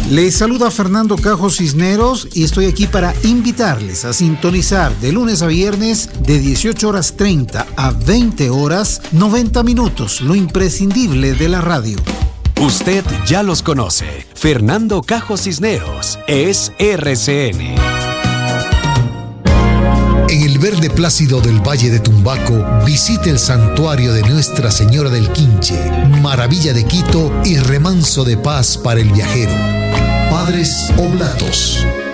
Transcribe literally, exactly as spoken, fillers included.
Les saluda Fernando Cajo Cisneros y estoy aquí para invitarles a sintonizar de lunes a viernes de dieciocho horas treinta a veinte horas, noventa minutos, lo imprescindible de la radio. Usted ya los conoce. Fernando Cajo Cisneros es R C N. En el verde plácido del Valle de Tumbaco, visite el santuario de Nuestra Señora del Quinche, maravilla de Quito y remanso de paz para el viajero. Padres Oblatos.